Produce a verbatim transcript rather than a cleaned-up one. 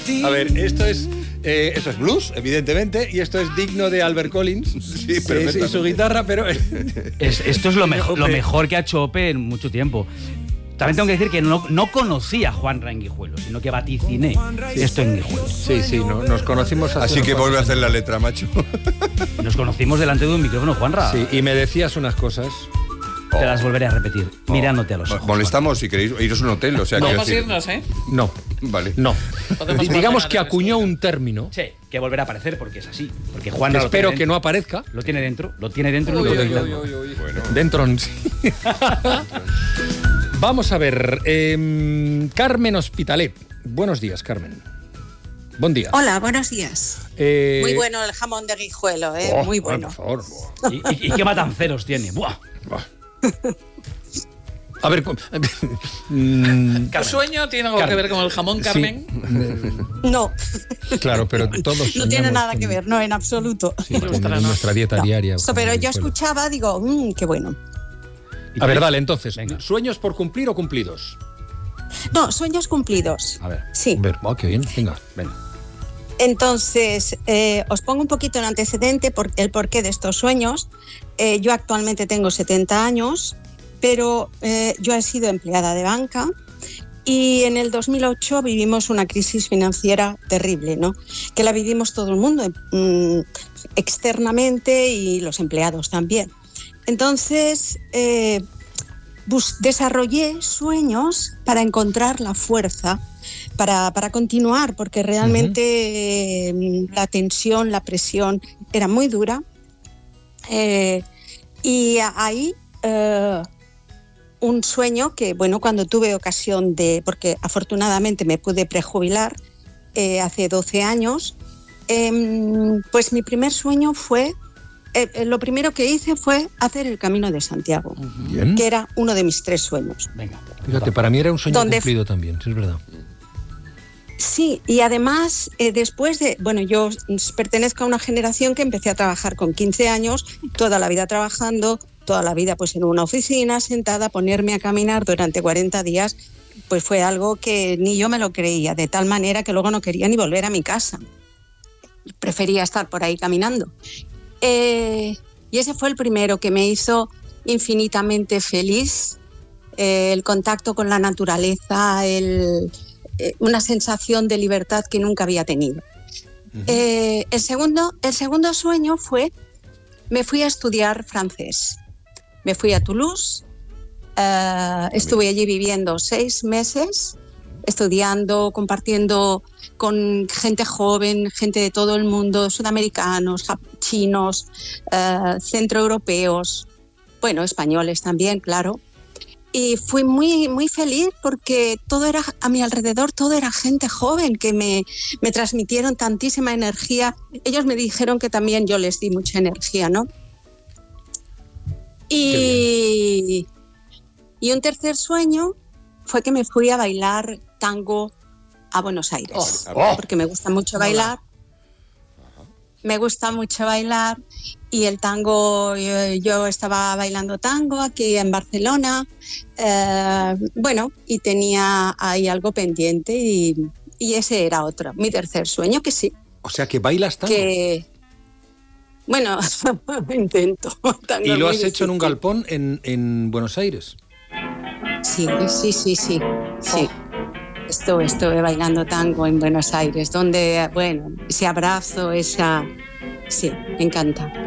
A ver, esto es eh, esto es blues, evidentemente, y esto es digno de Albert Collins. Sí, pero y su guitarra, pero es, esto es lo mejor, lo mejor que ha hecho Ope en mucho tiempo. También tengo que decir que no, no conocía a Juanra en Guijuelo, sino que vaticiné esto en Guijuelo. Sí, sí, no, nos conocimos hace Así que vuelve a hacer la letra, macho. Nos conocimos delante de un micrófono, Juanra. Sí, y me decías unas cosas. Te las volveré a repetir, oh. mirándote a los ojos. Molestamos si queréis iros a un hotel, o sea, no, podemos decir... irnos, ¿eh? No. Vale. No. Digamos que acuñó un término. Sí, que volverá a aparecer porque es así. Porque Juanra que espero que no aparezca. Lo tiene dentro, lo tiene dentro. Uy, no uy, uy, uy, uy. Bueno. Dentro. Sí. Vamos a ver. Eh, Carmen Hospitalet. Buenos días, Carmen. Buen día. Hola, buenos días. Eh... Muy bueno el jamón de Guijuelo, ¿eh? Oh, Muy bueno. Por favor. ¿Y, y, y qué matanceros tiene? ¡Buah! Buah. A ver, ¿tu sueño tiene algo Carmen. que ver con el jamón, Carmen? Sí. No. Claro, pero todos no tiene nada con... que ver, no, en absoluto. Sí, nuestra, nuestra dieta no. diaria. So, pero yo escuchaba, digo, mmm, qué bueno. A ver, dale, entonces, venga. ¿Sueños por cumplir o cumplidos? No, sueños cumplidos. A ver. Sí. A ver, oh, qué bien, venga, venga. Entonces, eh, os pongo un poquito en antecedente por el porqué de estos sueños. Eh, yo actualmente tengo setenta años, pero eh, yo he sido empleada de banca y en el dos mil ocho vivimos una crisis financiera terrible, ¿no? Que la vivimos todo el mundo, mmm, externamente y los empleados también. Entonces, eh, bus- desarrollé sueños para encontrar la fuerza, para, para continuar, porque realmente uh-huh. eh, la tensión, la presión era muy dura. Eh, y ahí eh, un sueño que, bueno, cuando tuve ocasión de, porque afortunadamente me pude prejubilar eh, hace doce años, eh, pues mi primer sueño fue, eh, lo primero que hice fue hacer el Camino de Santiago, Bien. que era uno de mis tres sueños. Venga, fíjate, para mí era un sueño cumplido f- también, sí es verdad. Sí, y además, eh, después de... Bueno, yo pertenezco a una generación que empecé a trabajar con quince años, toda la vida trabajando, toda la vida pues en una oficina, sentada, ponerme a caminar durante cuarenta días, pues fue algo que ni yo me lo creía, de tal manera que luego no quería ni volver a mi casa. Prefería estar por ahí caminando. Eh, y ese fue el primero que me hizo infinitamente feliz, eh, el contacto con la naturaleza, el... una sensación de libertad que nunca había tenido. Uh-huh. Eh, el, segundo, el segundo sueño fue, me fui a estudiar francés. Me fui a Toulouse, uh, estuve allí viviendo seis meses, estudiando, compartiendo con gente joven, gente de todo el mundo, sudamericanos, chinos, uh, centroeuropeos, bueno, españoles también, claro. Y fui muy, muy feliz porque todo era a mi alrededor, todo era gente joven que me, me transmitieron tantísima energía. Ellos me dijeron que también yo les di mucha energía, ¿no? Y, y un tercer sueño fue que me fui a bailar tango a Buenos Aires, oh, porque me gusta mucho bailar. Me gusta mucho bailar y el tango, yo, yo estaba bailando tango aquí en Barcelona, eh, bueno, y tenía ahí algo pendiente y, y ese era otro, mi tercer sueño, que sí. O sea, que bailas tango. Que, bueno, intento. ¿Y lo has hecho difícil. En un galpón en, en Buenos Aires? Sí, sí, sí, sí, sí. Oh. Estuve, estuve bailando tango en Buenos Aires, donde, bueno, ese abrazo, esa... Sí, me encanta.